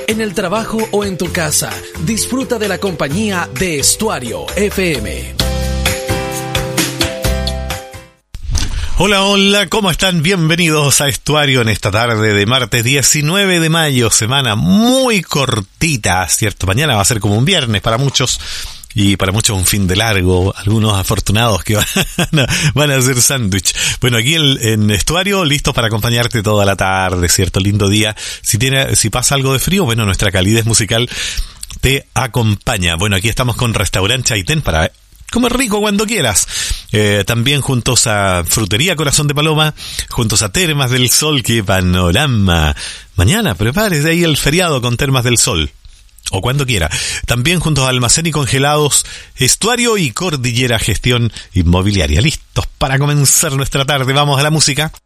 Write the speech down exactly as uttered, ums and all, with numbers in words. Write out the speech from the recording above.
en el trabajo o en tu casa, disfruta de la compañía de Estuario F M. Hola, hola, ¿cómo están? Bienvenidos a Estuario en esta tarde de martes diecinueve de mayo, semana muy cortita, ¿cierto? Mañana va a ser como un viernes para muchos y para muchos un fin de largo, algunos afortunados que van a, van a hacer sándwich. Bueno, aquí en, en Estuario, listos para acompañarte toda la tarde, ¿cierto? Lindo día. Si tiene, si pasa algo de frío, bueno, nuestra calidez musical te acompaña. Bueno, aquí estamos con Restaurante Chaitén para comer rico cuando quieras. Eh, también juntos a Frutería Corazón de Paloma, juntos a Termas del Sol, qué panorama. Mañana prepárese ahí el feriado con Termas del Sol, o cuando quiera. También juntos a Almacén y Congelados Estuario y Cordillera Gestión Inmobiliaria. Listos para comenzar nuestra tarde. Vamos a la música.